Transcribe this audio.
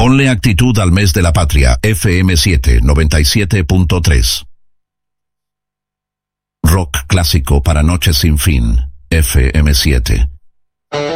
Ponle actitud al mes de la patria. FM7 97.3. Rock clásico para noches sin fin. FM7.